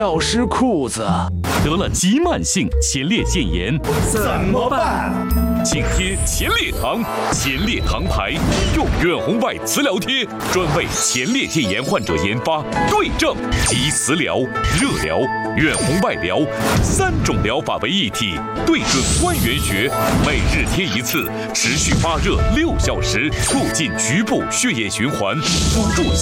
要湿裤子， 得了急慢性前列腺炎怎么办？ 请贴前列糖，前列糖牌用远红外磁疗贴，专为前列腺炎患者研发，对症集磁疗、热疗、远红外疗3种疗法为一体，对准关元穴，每日贴1次，持续发热6小时，促进局部血液循环，辅助